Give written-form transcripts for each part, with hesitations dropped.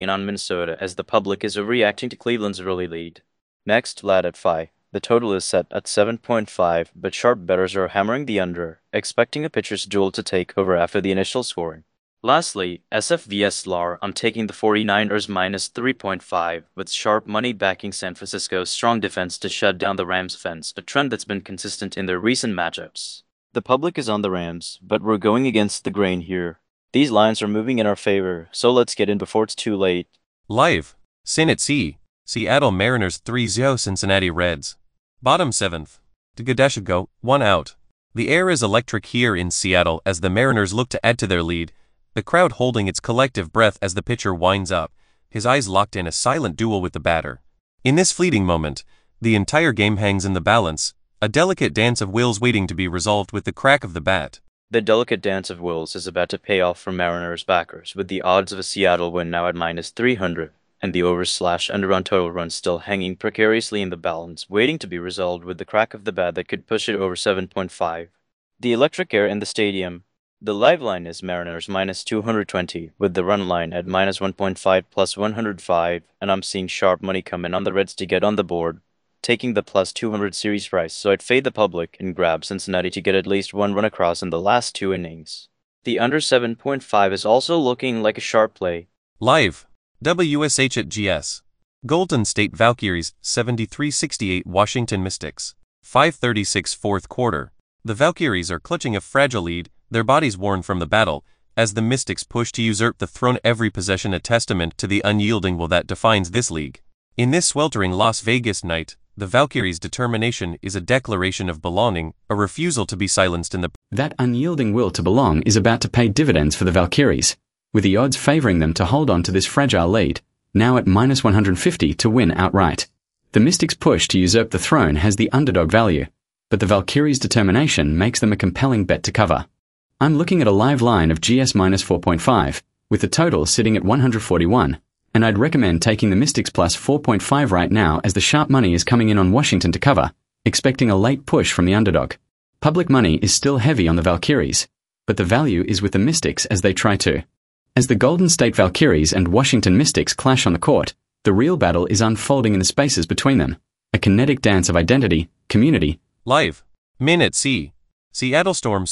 on Minnesota as the public is overreacting to Cleveland's early lead. Next, Lad at 5. The total is set at 7.5, but sharp bettors are hammering the under, expecting a pitcher's duel to take over after the initial scoring. Lastly, SF vs LAR, I'm taking the 49ers minus 3.5, with sharp money backing San Francisco's strong defense to shut down the Rams' offense, a trend that's been consistent in their recent matchups. The public is on the Rams, but we're going against the grain here. These lines are moving in our favor, so let's get in before it's too late. Live. Sin at C. Seattle Mariners 3-0 Cincinnati Reds. Bottom 7th. Go, 1 out. The air is electric here in Seattle as the Mariners look to add to their lead, the crowd holding its collective breath as the pitcher winds up, his eyes locked in a silent duel with the batter. In this fleeting moment, the entire game hangs in the balance, a delicate dance of wills waiting to be resolved with the crack of the bat. The delicate dance of wills is about to pay off for Mariners backers, with the odds of a Seattle win now at minus 300, and the over/under on total runs still hanging precariously in the balance, waiting to be resolved with the crack of the bat that could push it over 7.5. The electric air in the stadium. The live line is Mariners minus 220, with the run line at minus 1.5 plus 105, and I'm seeing sharp money come in on the Reds to get on the board, taking the plus 200 series price, so I'd fade the public and grab Cincinnati to get at least one run across in the last 2 innings. The under 7.5 is also looking like a sharp play. Live. WSH at GS. Golden State Valkyries 73-68 Washington Mystics. 5:36 fourth quarter. The Valkyries are clutching a fragile lead, their bodies worn from the battle, as the Mystics push to usurp the throne, every possession a testament to the unyielding will that defines this league. In this sweltering Las Vegas night, the Valkyries' determination is a declaration of belonging, a refusal to be silenced in the... That unyielding will to belong is about to pay dividends for the Valkyries, with the odds favoring them to hold on to this fragile lead, now at minus 150 to win outright. The Mystics' push to usurp the throne has the underdog value, but the Valkyries' determination makes them a compelling bet to cover. I'm looking at a live line of GS minus 4.5, with the total sitting at 141, and I'd recommend taking the Mystics plus 4.5 right now as the sharp money is coming in on Washington to cover, expecting a late push from the underdog. Public money is still heavy on the Valkyries, but the value is with the Mystics as they try to. As the Golden State Valkyries and Washington Mystics clash on the court, the real battle is unfolding in the spaces between them, a kinetic dance of identity, community. Live. Min at C. Seattle Storm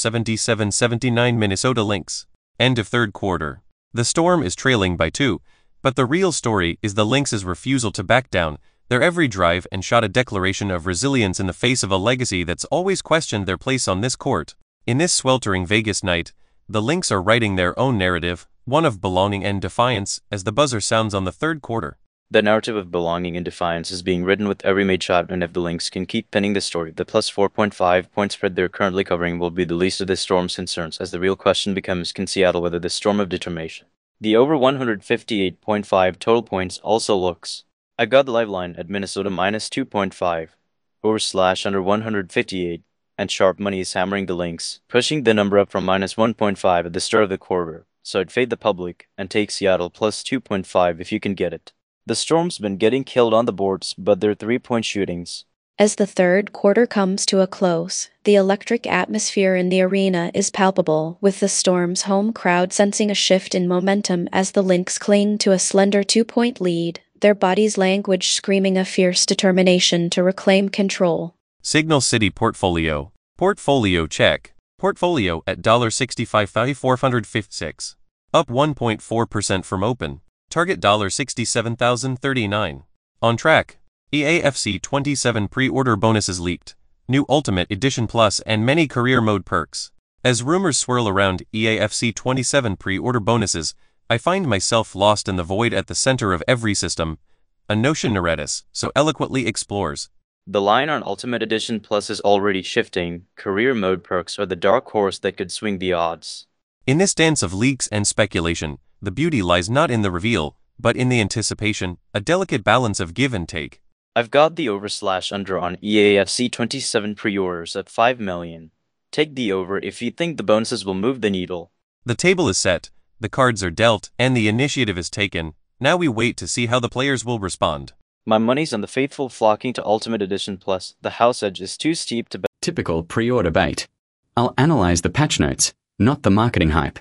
77-79 Minnesota Lynx. End of third quarter. The Storm is trailing by 2, but the real story is the Lynx's refusal to back down, their every drive and shot a declaration of resilience in the face of a legacy that's always questioned their place on this court. In this sweltering Vegas night, the Lynx are writing their own narrative, one of belonging and defiance, as the buzzer sounds on the third quarter. The narrative of belonging and defiance is being written with every made shot, and if the Lynx can keep pinning the story, the plus 4.5 point spread they're currently covering will be the least of this Storm's concerns, as the real question becomes, can Seattle weather this storm of determination? The over 158.5 total points also looks. I got the live line at Minnesota minus 2.5, over/under 158, and sharp money is hammering the Lynx, pushing the number up from minus 1.5 at the start of the quarter, so I'd fade the public and take Seattle plus 2.5 if you can get it. The Storm's been getting killed on the boards, but their 3-point shootings. As the third quarter comes to a close, the electric atmosphere in the arena is palpable, with the Storm's home crowd sensing a shift in momentum as the Lynx cling to a slender 2-point lead, their bodies language screaming a fierce determination to reclaim control. Signal City Portfolio. Portfolio check. Portfolio at $65,456. Up 1.4% from open. Target $67,039. On track. EAFC 27 pre-order bonuses leaked. New Ultimate Edition Plus and many career mode perks. As rumors swirl around EAFC 27 pre-order bonuses, I find myself lost in the void at the center of every system. A notion Neretis so eloquently explores. The line on Ultimate Edition Plus is already shifting. Career mode perks are the dark horse that could swing the odds. In this dance of leaks and speculation, the beauty lies not in the reveal, but in the anticipation, a delicate balance of give and take. I've got the over/under on EAFC 27 pre-orders at 5 million. Take the over if you think the bonuses will move the needle. The table is set, the cards are dealt, and the initiative is taken. Now we wait to see how the players will respond. My money's on the faithful flocking to Ultimate Edition Plus. The house edge is too steep to bet. Typical pre-order bait. I'll analyze the patch notes, not the marketing hype.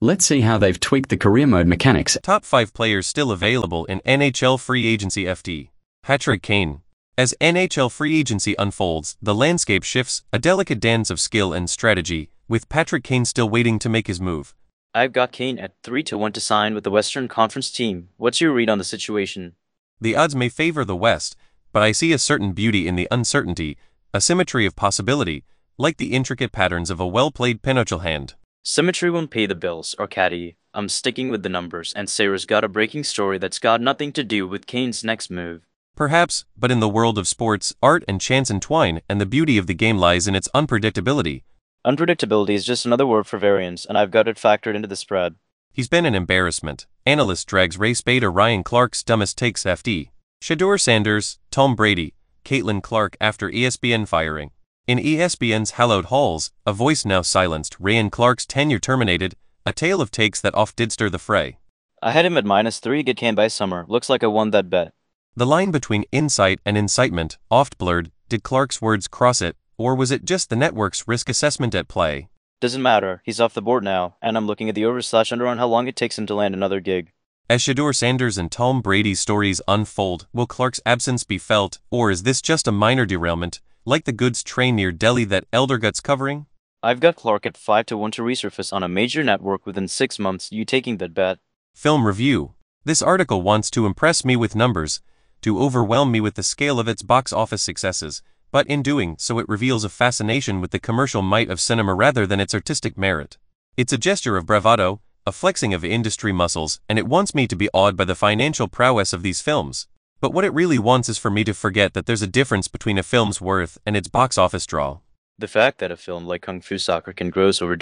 Let's see how they've tweaked the career mode mechanics. Top 5 players still available in NHL free agency FT. Patrick Kane. As NHL free agency unfolds, the landscape shifts, a delicate dance of skill and strategy, with Patrick Kane still waiting to make his move. I've got Kane at 3-1 to sign with the Western Conference team. What's your read on the situation? The odds may favor the West, but I see a certain beauty in the uncertainty, a symmetry of possibility, like the intricate patterns of a well-played pinochle hand. Symmetry won't pay the bills, Arkady. I'm sticking with the numbers, and Sarah's got a breaking story that's got nothing to do with Kane's next move. Perhaps, but in the world of sports, art and chance entwine, and the beauty of the game lies in its unpredictability. Unpredictability is just another word for variance, and I've got it factored into the spread. He's been an embarrassment. Analyst drags Ray Spade or Ryan Clark's dumbest takes FD. Shedeur Sanders, Tom Brady, Caitlin Clark after ESPN firing. In ESPN's hallowed halls, a voice now silenced, Ryan Clark's tenure terminated, a tale of takes that oft did stir the fray. I had him at -3, get Kane by summer. Looks like I won that bet. The line between insight and incitement, oft blurred, did Clark's words cross it, or was it just the network's risk assessment at play? Doesn't matter, he's off the board now, and I'm looking at the over/under on how long it takes him to land another gig. As Shedeur Sanders and Tom Brady's stories unfold, will Clark's absence be felt, or is this just a minor derailment, like the goods train near Delhi that Eldergut's covering? I've got Clark at 5-1 to resurface on a major network within 6 months. You taking that bet? Film review. This article wants to impress me with numbers, to overwhelm me with the scale of its box office successes, but in doing so it reveals a fascination with the commercial might of cinema rather than its artistic merit. It's a gesture of bravado, a flexing of industry muscles, and it wants me to be awed by the financial prowess of these films. But what it really wants is for me to forget that there's a difference between a film's worth and its box office draw. The fact that a film like Kung Fu Soccer can gross over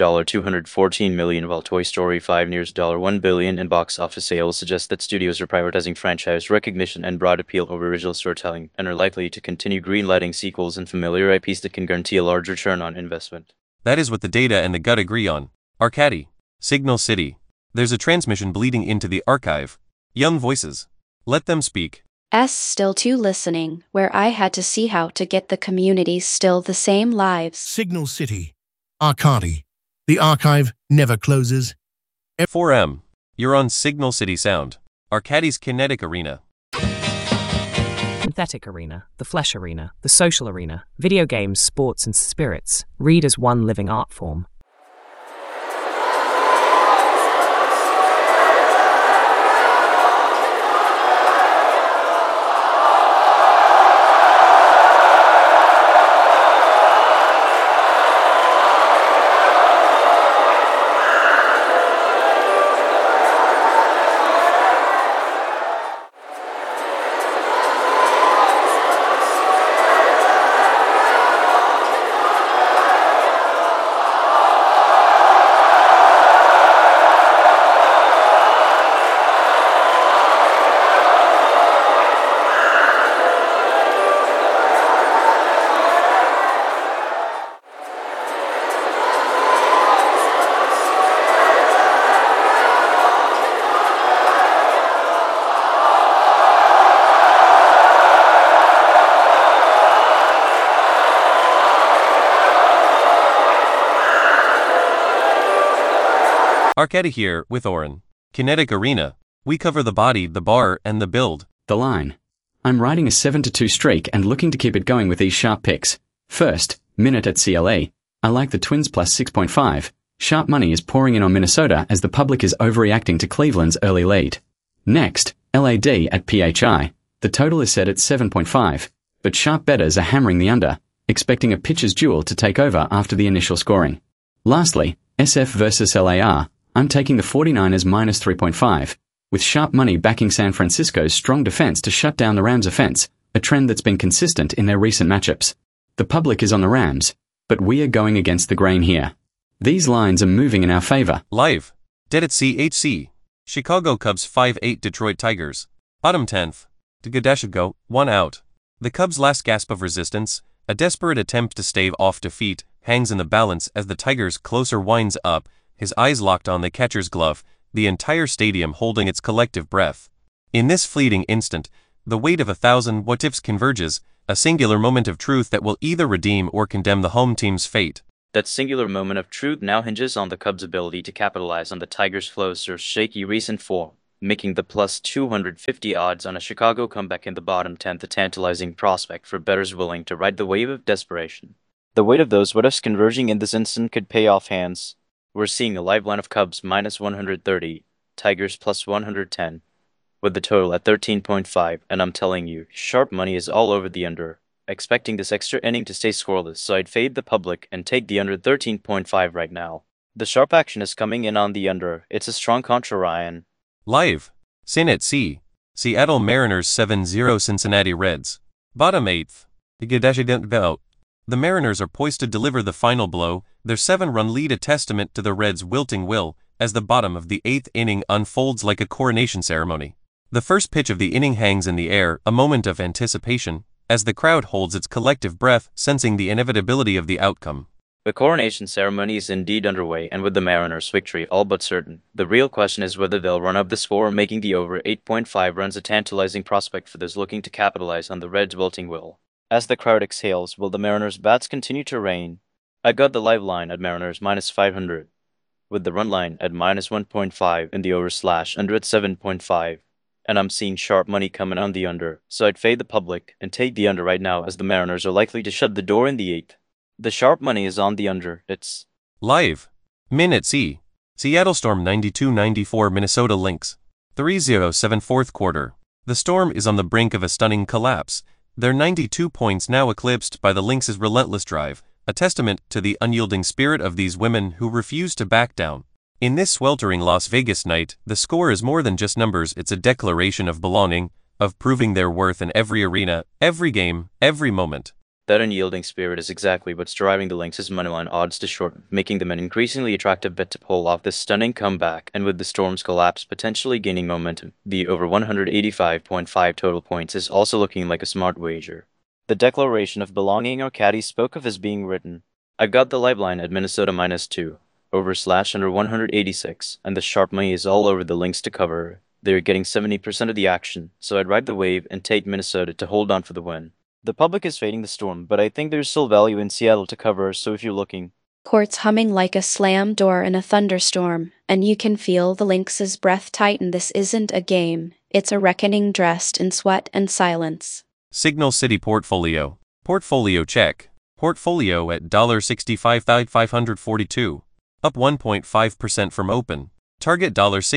$214 million while Toy Story 5 nears $1 billion in box office sales suggests that studios are prioritizing franchise recognition and broad appeal over original storytelling, and are likely to continue greenlighting sequels and familiar IPs that can guarantee a large return on investment. That is what the data and the gut agree on. Arkady. Signal City. There's a transmission bleeding into the archive. Young voices. Let them speak. Still 2 listening, where I had to see how to get the communities still the same lives. Signal City. Arkady. The archive never closes. 4M. You're on Signal City Sound. Arkady's Kinetic Arena. Synthetic arena, the flesh arena, the social arena, video games, sports and spirits, read as one living art form. Arkady here, with Oren. Kinetic Arena. We cover the body, the bar, and the build. The line. I'm riding a 7-2 streak and looking to keep it going with these sharp picks. First, Minute at CLA. I like the Twins plus 6.5. Sharp money is pouring in on Minnesota as the public is overreacting to Cleveland's early lead. Next, LAD at PHI. The total is set at 7.5, but sharp bettors are hammering the under, expecting a pitcher's duel to take over after the initial scoring. Lastly, SF versus LAR. I'm taking the 49ers minus 3.5, with sharp money backing San Francisco's strong defense to shut down the Rams' offense, a trend that's been consistent in their recent matchups. The public is on the Rams, but we are going against the grain here. These lines are moving in our favor. Live. Dead at CHC. Chicago Cubs 5-8 Detroit Tigers. Bottom 10th. Go, 1 out. The Cubs' last gasp of resistance, a desperate attempt to stave off defeat, hangs in the balance as the Tigers' closer winds up, his eyes locked on the catcher's glove, the entire stadium holding its collective breath. In this fleeting instant, the weight of 1,000 what-ifs converges, a singular moment of truth that will either redeem or condemn the home team's fate. That singular moment of truth now hinges on the Cubs' ability to capitalize on the Tigers' Flowser's shaky recent form, making the plus 250 odds on a Chicago comeback in the bottom 10th a tantalizing prospect for bettors willing to ride the wave of desperation. The weight of those what-ifs converging in this instant could pay off hands. We're seeing a live line of Cubs minus 130, Tigers plus 110, with the total at 13.5, and I'm telling you, sharp money is all over the under. Expecting this extra inning to stay scoreless, so I'd fade the public and take the under 13.5 right now. The sharp action is coming in on the under. It's a strong contra, Ryan. Live. Sin at C. Seattle Mariners 7-0 Cincinnati Reds. Bottom 8th. The Mariners are poised to deliver the final blow, their 7-run lead a testament to the Reds' wilting will, as the bottom of the 8th inning unfolds like a coronation ceremony. The first pitch of the inning hangs in the air, a moment of anticipation, as the crowd holds its collective breath, sensing the inevitability of the outcome. The coronation ceremony is indeed underway, and with the Mariners' victory all but certain, the real question is whether they'll run up the score, making the over 8.5 runs a tantalizing prospect for those looking to capitalize on the Reds' wilting will. As the crowd exhales, will the Mariners' bats continue to reign? I got the live line at Mariners minus 500, with the run line at minus 1.5 and the over/under at 7.5. And I'm seeing sharp money coming on the under, so I'd fade the public and take the under right now, as the Mariners are likely to shut the door in the 8th. The sharp money is on the under. It's live. Min at C. Seattle Storm 92-94 Minnesota Lynx. 3-0 fourth quarter. The Storm is on the brink of a stunning collapse, their 92 points now eclipsed by the Lynx's relentless drive, a testament to the unyielding spirit of these women who refuse to back down. In this sweltering Las Vegas night, the score is more than just numbers, it's a declaration of belonging, of proving their worth in every arena, every game, every moment. That unyielding spirit is exactly what's driving the Lynx's moneyline odds to shorten, making them an increasingly attractive bet to pull off this stunning comeback, and with the Storm's collapse potentially gaining momentum, the over 185.5 total points is also looking like a smart wager. The declaration of belonging our caddy spoke of as being written. I've got the live line at Minnesota minus 2. Over/under 186, and the sharp money is all over the Lynx to cover. They're getting 70% of the action, so I'd ride the wave and take Minnesota to hold on for the win. The public is fading the Storm, but I think there's still value in Seattle to cover, so if you're looking. Courts humming like a slam door in a thunderstorm, and you can feel the Lynx's breath tighten. This isn't a game, it's a reckoning dressed in sweat and silence. Signal City Portfolio. Portfolio check. Portfolio at $65,542. Up 1.5% from open. Target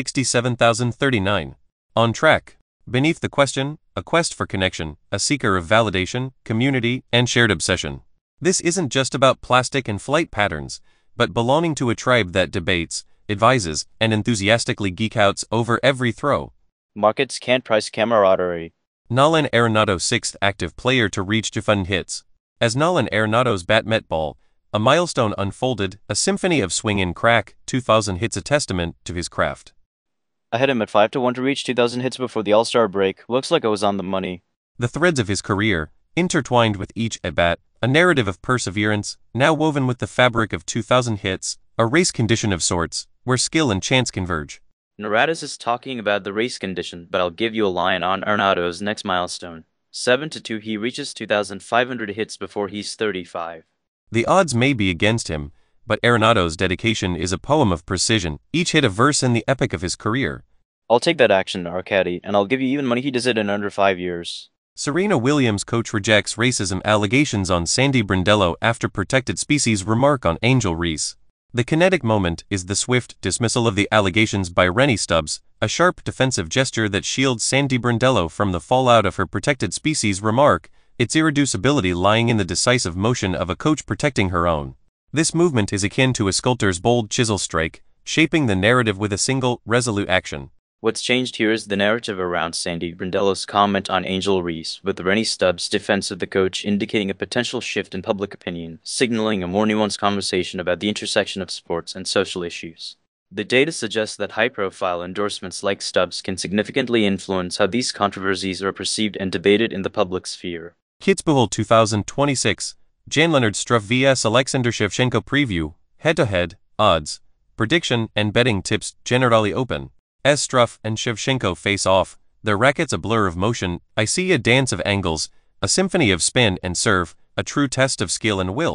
$67,039. On track. Beneath the question, a quest for connection, a seeker of validation, community, and shared obsession. This isn't just about plastic and flight patterns, but belonging to a tribe that debates, advises, and enthusiastically geek outs over every throw. Markets can't price camaraderie. Nolan Arenado, 6th active player to reach 2,000 hits. As Nolan Arenado's bat met ball, a milestone unfolded, a symphony of swing and crack, 2,000 hits, a testament to his craft. I had him at 5-1 to reach 2,000 hits before the All-Star break. Looks like I was on the money. The threads of his career, intertwined with each at-bat, a narrative of perseverance, now woven with the fabric of 2,000 hits, a race condition of sorts, where skill and chance converge. Narratus is talking about the race condition, but I'll give you a line on Arenado's next milestone. 7-2 he reaches 2,500 hits before he's 35. The odds may be against him, but Arenado's dedication is a poem of precision, each hit a verse in the epic of his career. I'll take that action, Arcadi, and I'll give you even money he does it in under 5 years. Serena Williams coach rejects racism allegations on Sandy Brondello after protected species remark on Angel Reese. The kinetic moment is the swift dismissal of the allegations by Rennie Stubbs, a sharp defensive gesture that shields Sandy Brondello from the fallout of her protected species remark, its irreducibility lying in the decisive motion of a coach protecting her own. This movement is akin to a sculptor's bold chisel strike, shaping the narrative with a single, resolute action. What's changed here is the narrative around Sandy Brondello's comment on Angel Reese, with Rennie Stubbs' defense of the coach indicating a potential shift in public opinion, signaling a more nuanced conversation about the intersection of sports and social issues. The data suggests that high-profile endorsements like Stubbs can significantly influence how these controversies are perceived and debated in the public sphere. Kitzbühel 2026, Jan-Leonard Struff vs Alexander Shevchenko preview, head-to-head, odds, prediction and betting tips generally open. As Struff and Shevchenko face off, their rackets a blur of motion, I see a dance of angles, a symphony of spin and serve, a true test of skill and will.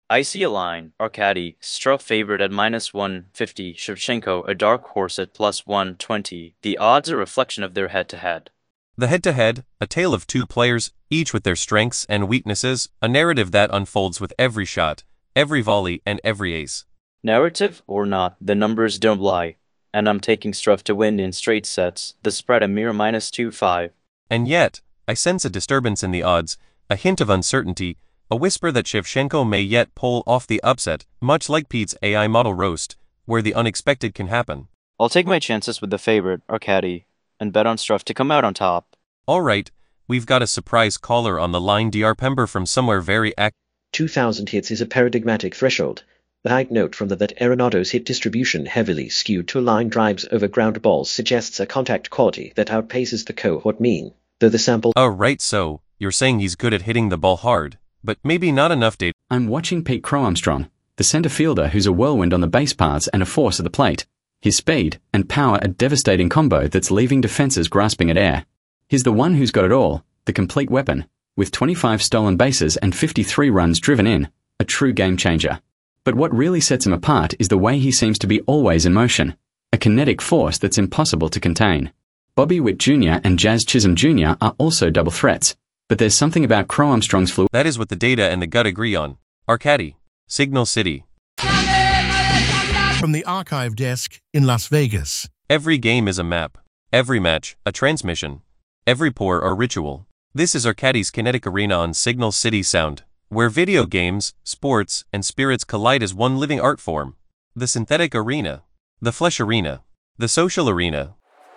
I see a line, Arkady, Struff favored at -150, Shevchenko a dark horse at +120. The odds are a reflection of their head-to-head. The head-to-head, a tale of two players, each with their strengths and weaknesses, a narrative that unfolds with every shot, every volley, and every ace. Narrative or not, the numbers don't lie. And I'm taking Struff to win in straight sets, the spread a mere -2.5. And yet, I sense a disturbance in the odds, a hint of uncertainty, a whisper that Shevchenko may yet pull off the upset, much like Pete's AI model roast, where the unexpected can happen. I'll take my chances with the favorite, Arkady, and bet on Struff to come out on top. Alright, we've got a surprise caller on the line. Dr. Pember from somewhere very 2,000 hits is a paradigmatic threshold. The high note from that Arenado's hit distribution heavily skewed to line drives over ground balls suggests a contact quality that outpaces the cohort mean, though the sample... Oh right, so, you're saying he's good at hitting the ball hard, but maybe not enough data. I'm watching Pete Crow-Armstrong, the centre fielder who's a whirlwind on the base paths and a force at the plate. His speed and power a devastating combo that's leaving defences grasping at air. He's the one who's got it all, the complete weapon, with 25 stolen bases and 53 runs driven in, a true game changer. But what really sets him apart is the way he seems to be always in motion, a kinetic force that's impossible to contain. Bobby Witt Jr. and Jazz Chisholm Jr. are also double threats, but there's something about Crow-Armstrong's fluid. That is what the data and the gut agree on. Arkady, Signal City. From the archive desk in Las Vegas. Every game is a map. Every match, a transmission. Every pour, a ritual. This is Arkady's Kinetic Arena on Signal City Sound, where video games, sports, and spirits collide as one living art form. The synthetic arena. The flesh arena. The social arena.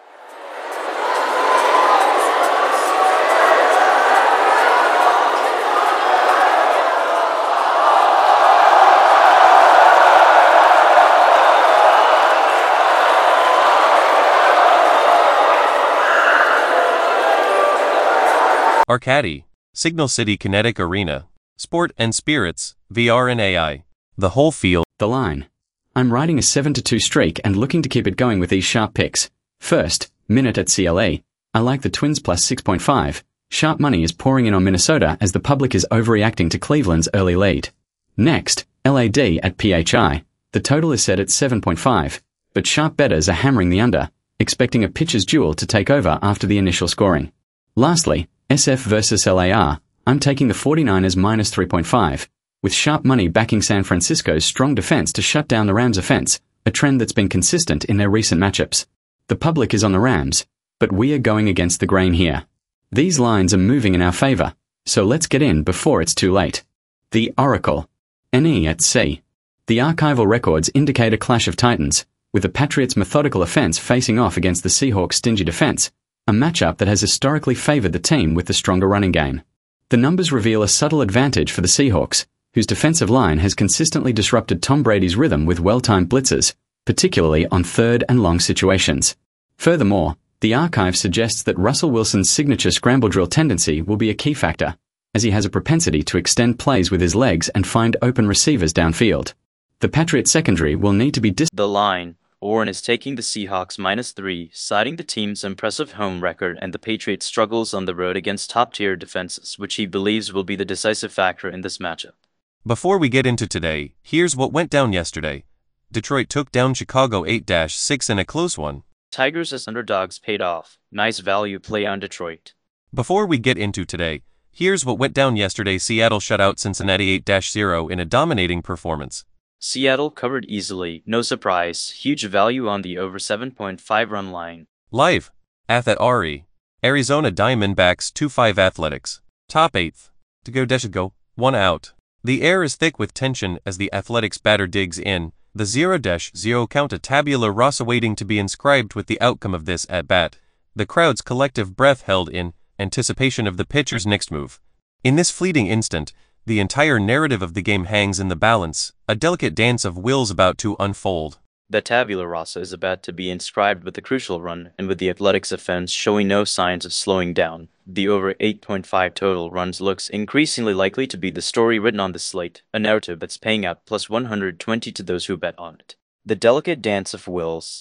Arkady, Signal City Kinetic Arena, Sport and Spirits, VR and AI. The whole field. The line. I'm riding a 7-2 streak and looking to keep it going with these sharp picks. First, Minute at CLE. I like the Twins plus 6.5. Sharp money is pouring in on Minnesota as the public is overreacting to Cleveland's early lead. Next, LAD at PHI. The total is set at 7.5, but sharp bettors are hammering the under, expecting a pitcher's duel to take over after the initial scoring. Lastly, SF versus LAR, I'm taking the 49ers minus 3.5, with sharp money backing San Francisco's strong defense to shut down the Rams' offense, a trend that's been consistent in their recent matchups. The public is on the Rams, but we are going against the grain here. These lines are moving in our favor, so let's get in before it's too late. The Oracle. NE at C. The archival records indicate a clash of titans, with the Patriots' methodical offense facing off against the Seahawks' stingy defense, a matchup that has historically favored the team with the stronger running game. The numbers reveal a subtle advantage for the Seahawks, whose defensive line has consistently disrupted Tom Brady's rhythm with well-timed blitzes, particularly on third and long situations. Furthermore, the archive suggests that Russell Wilson's signature scramble drill tendency will be a key factor, as he has a propensity to extend plays with his legs and find open receivers downfield. The Patriots secondary will need to be The line. Warren is taking the Seahawks -3, citing the team's impressive home record and the Patriots' struggles on the road against top-tier defenses, which he believes will be the decisive factor in this matchup. Before we get into today, here's what went down yesterday. Detroit took down Chicago 8-6 in a close one. Tigers as underdogs paid off. Nice value play on Detroit. Before we get into today, here's what went down yesterday. Seattle shut out Cincinnati 8-0 in a dominating performance. Seattle covered easily, no surprise, huge value on the over 7.5 run line. Live. Athat Ari. Arizona Diamondbacks 2-5 Athletics. Top 8th. To go, 1 out. The air is thick with tension as the Athletics batter digs in, the 0-0 count a tabula rasa waiting to be inscribed with the outcome of this at-bat. The crowd's collective breath held in anticipation of the pitcher's next move. In this fleeting instant, the entire narrative of the game hangs in the balance, a delicate dance of wills about to unfold. The tabula rasa is about to be inscribed with a crucial run, and with the Athletics offense showing no signs of slowing down, the over 8.5 total runs looks increasingly likely to be the story written on the slate, a narrative that's paying out plus 120 to those who bet on it. The delicate dance of wills.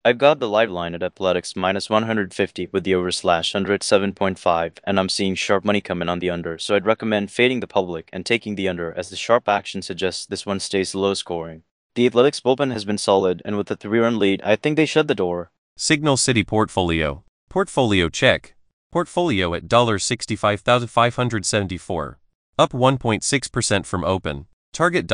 I've got the live line at Athletics minus 150 with the over slash under at 7.5, and I'm seeing sharp money coming on the under, so I'd recommend fading the public and taking the under, as the sharp action suggests this one stays low scoring. The Athletics bullpen has been solid, and with a 3-run lead, I think they shut the door. Signal City Portfolio. Portfolio check. Portfolio at $65,574. Up 1.6% from open. Target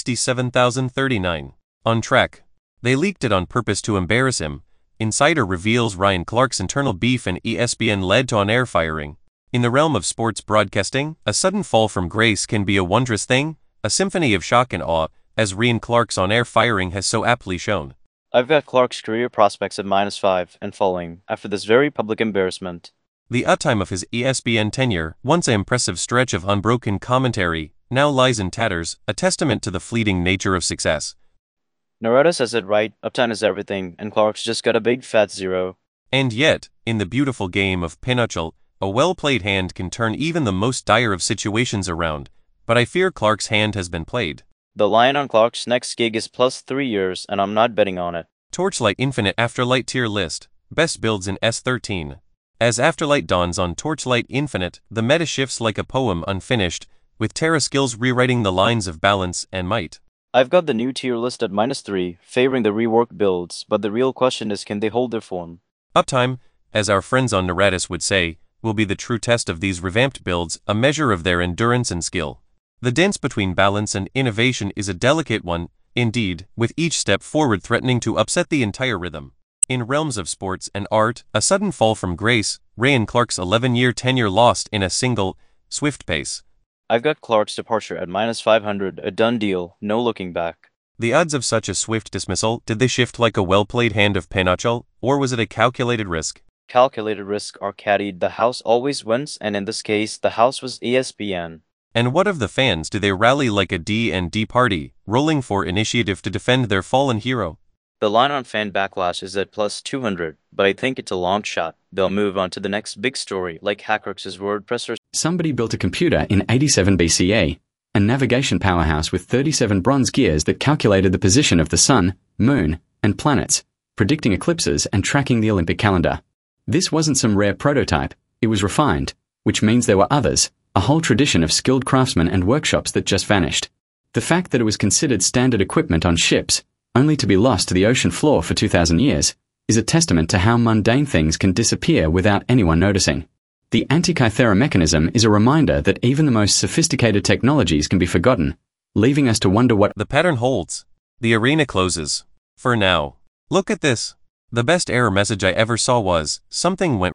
$67,039. On track. They leaked it on purpose to embarrass him. Insider reveals Ryan Clark's internal beef and ESPN led to on-air firing. In the realm of sports broadcasting, a sudden fall from grace can be a wondrous thing, a symphony of shock and awe, as Ryan Clark's on-air firing has so aptly shown. I've got Clark's career prospects at -5 and falling after this very public embarrassment. The uptime of his ESPN tenure, once an impressive stretch of unbroken commentary, now lies in tatters, a testament to the fleeting nature of success. Narada says it right, uptime is everything, and Clark's just got a big fat 0. And yet, in the beautiful game of pinochle, a well-played hand can turn even the most dire of situations around, but I fear Clark's hand has been played. The line on Clark's next gig is +3 years, and I'm not betting on it. Torchlight Infinite Afterlight tier list, best builds in S13. As Afterlight dawns on Torchlight Infinite, the meta shifts like a poem unfinished, with Terra skills rewriting the lines of balance and might. I've got the new tier list at -3, favoring the reworked builds, but the real question is, can they hold their form? Uptime, as our friends on Neratis would say, will be the true test of these revamped builds, a measure of their endurance and skill. The dance between balance and innovation is a delicate one, indeed, with each step forward threatening to upset the entire rhythm. In realms of sports and art, a sudden fall from grace, Ryan Clark's 11-year tenure lost in a single, swift pace. I've got Clark's departure at -500, a done deal, no looking back. The odds of such a swift dismissal, did they shift like a well-played hand of pinochle, or was it a calculated risk? Calculated risk are caddied, the house always wins, and in this case, the house was ESPN. And what of the fans? Do they rally like a D&D party, rolling for initiative to defend their fallen hero? The line on fan backlash is at +200, but I think it's a long shot. They'll move on to the next big story, like Hackrooks's WordPress or Somebody built a computer in 87 BCE, a navigation powerhouse with 37 bronze gears that calculated the position of the sun, moon, and planets, predicting eclipses and tracking the Olympic calendar. This wasn't some rare prototype, it was refined, which means there were others, a whole tradition of skilled craftsmen and workshops that just vanished. The fact that it was considered standard equipment on ships, only to be lost to the ocean floor for 2,000 years, is a testament to how mundane things can disappear without anyone noticing. The Antikythera mechanism is a reminder that even the most sophisticated technologies can be forgotten, leaving us to wonder what the pattern holds. The arena closes. For now. Look at this. The best error message I ever saw was, something went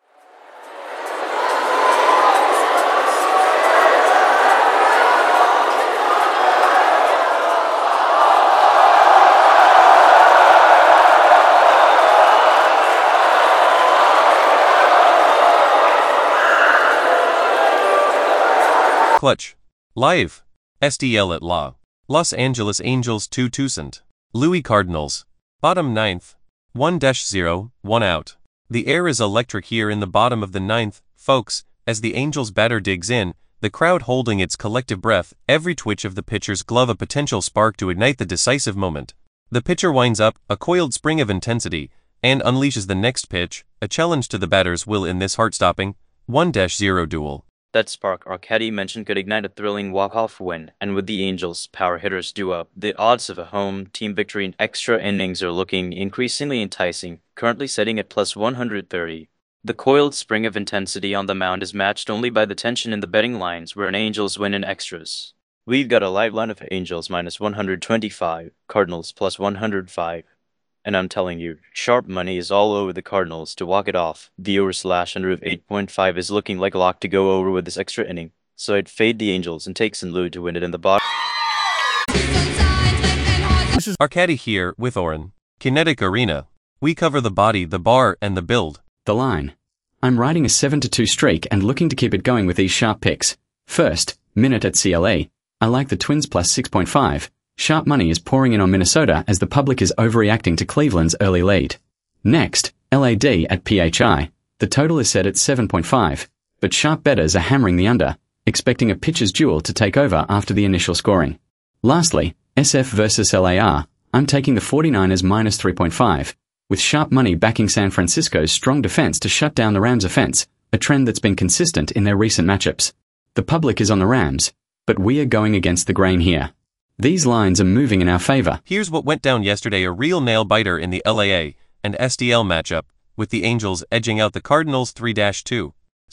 clutch. Live. SDL at Law. Los Angeles Angels 2 Tucson. Louis Cardinals. Bottom 9th. 1-0, 1 out. The air is electric here in the bottom of the 9th, folks, as the Angels batter digs in, the crowd holding its collective breath, every twitch of the pitcher's glove a potential spark to ignite the decisive moment. The pitcher winds up, a coiled spring of intensity, and unleashes the next pitch, a challenge to the batter's will in this heart-stopping 1-0 duel. That spark Arcady mentioned could ignite a thrilling walk-off win, and with the Angels' power hitters due up, the odds of a home team victory in extra innings are looking increasingly enticing, currently sitting at +130. The coiled spring of intensity on the mound is matched only by the tension in the betting lines where an Angels win in extras. We've got a live line of Angels -125, Cardinals +105. And I'm telling you, sharp money is all over the Cardinals to walk it off. The over/under of 8.5 is looking like a lock to go over with this extra inning, so I'd fade the Angels and take St. Louis to win it in the bottom. This is Arcady here with Oren. Kinetic Arena. We cover the body, the bar, and the build. the line. I'm riding a 7-2 streak and looking to keep it going with these sharp picks. First, Minute at CLA. I like the Twins plus 6.5. Sharp money is pouring in on Minnesota as the public is overreacting to Cleveland's early lead. Next, LAD at PHI. The total is set at 7.5, but sharp bettors are hammering the under, expecting a pitcher's duel to take over after the initial scoring. Lastly, SF versus LAR. I'm taking the 49ers minus 3.5. with sharp money backing San Francisco's strong defense to shut down the Rams' offense, a trend that's been consistent in their recent matchups. The public is on the Rams, but we are going against the grain here. These lines are moving in our favor. Here's what went down yesterday, a real nail-biter in the LAA and STL matchup, with the Angels edging out the Cardinals 3-2.